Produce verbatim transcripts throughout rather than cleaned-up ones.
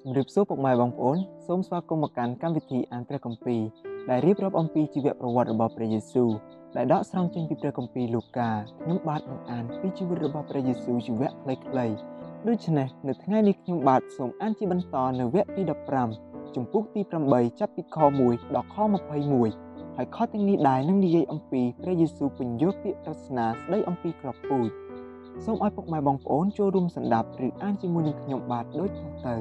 ជំរាបសួរពុកម៉ែបងប្អូនសូមស្វាគមន៍មកកាន់កម្មវិធីអានព្រះគម្ពីរដែលរៀបរាប់អំពីជីវប្រវត្តិរបស់ព្រះយេស៊ូវដែលដកស្រង់ចេញពីព្រះគម្ពីរលូកាខ្ញុំបាទនឹងអានពីជីវិតរបស់ព្រះយេស៊ូវជីវៈខ្លីៗដូច្នេះនៅថ្ងៃនេះខ្ញុំបាទសូមអានជាបន្តនៅវគ្គទីដប់ប្រាំជំពូកទីប្រាំបីចាប់ពីខមួយដល់ខម្ភៃមួយហើយខទាំងនេះដែរនឹងនិយាយអំពីព្រះយេស៊ូវពន្យល់ពាក្យប្រស្នាស្ដីអំពីក្របពូជសូមឲ្យពុកម៉ែបងប្អូនចូលរួមស្ដាប់ឬអានជាមួយនឹងខ្ញុំបាទដូចតទៅ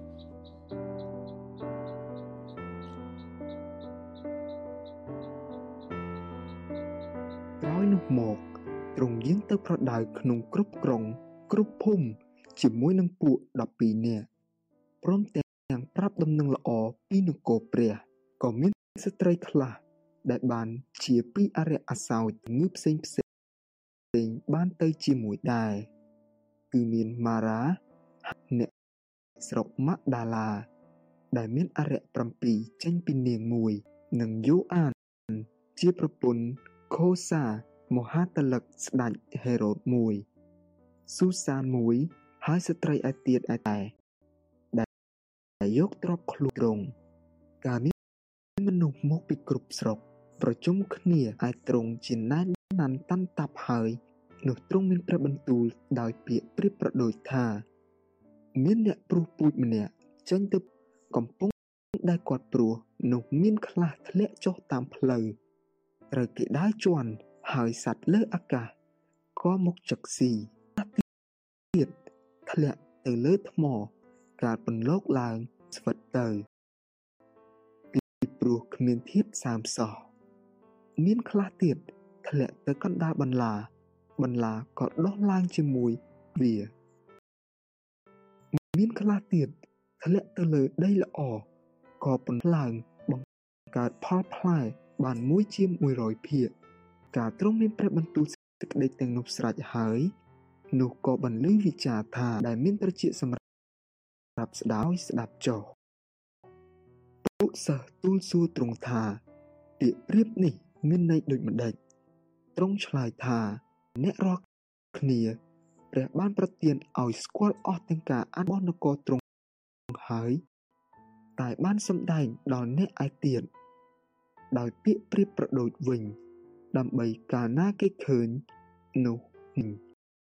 ក្រោយនោះមកទ្រង់យាងទៅប្រដៅក្នុងគ្រប់ក្រុងគ្រប់ភូមិជាមួយនឹងពួកដប់ពីរនាក់ព្រមទាំងប្រាប់ដំណឹងល្អពីនគរព្រះក៏មានស្ត្រីខ្លះដែលបានជាពីអរិយអសោចងើផ្សេងផ្សេងបានទៅជាមួយដែរគឺមានម៉ារ៉ាអ្នកស្រុកម៉ាក់ដាឡាដែលមានអរិយប្រាំពីរចេញពីនាងមួយនិងយូអានជាប្រពន្ធខូសាមហាតលិកស្ដេចហេរ៉ូតមួយស៊ូសានមួយហើយស្ត្រីឯទៀតឯតែដែលយកទ្រព្យខ្លួនទ្រង់ការមានមនុស្សមកពីគ្រប់ស្រុកប្រជុំគ្នាឯទ្រង់ជាណែនណាន់តាន់តាប់ហើយនោះទ្រង់មានព្រះបន្ទូលដោយពាក្យប្រៀបប្រដូចថាមានអ្នកព្រោះពូចម្នាក់ចេញទៅកំពុងដែលគាត់ព្រោះនោះមានខ្លះធ្លាក់ចុះតាមផ្លូវត្រូវគេដើរជន់ហើយសត្វលើអាកាសក៏មកចឹកស៊ីទៀតធ្លាក់ទៅលើថ្មការពន្លកឡើងស្វិតទៅពីព្រោះគ្មានធាតុផ្សាមសោះមានខ្លះទៀតធ្លាក់ទៅកណ្ដាលបន្លាបន្លាក៏ដុះឡើងជាមួយវាមានខ្លះទៀតធ្លាក់ទៅលើដីល្អក៏ពន្ឡើងបង្កើតផលផ្លែបានមួយជាមួយរយភាគការទ្រង់មានព្រះបន្ទូលសេចក្តីទាំងនោះស្រេចហើយនោះក៏បន្លឺវិចារថាដែលមានត្រចៀកសម្រាប់ស្ដាយស្ដាប់ចុះពួកសិស្សទូលសួរទ្រង់ថាពាក្យប្រៀបនេះមានន័យដូចម្ដេចទ្រង់ឆ្លើយថាអ្នករាល់គ្នាព្រះបានប្រទានឲ្យស្គាល់អស់ទាំងការអានរបស់នគរទ្រង់ហើយតែបានសម្ដែងដល់អ្នកឯទៀតដោយពាក្យប្រៀបប្រដូចវិញដើម្បីកាលណាគេឃើញនោះ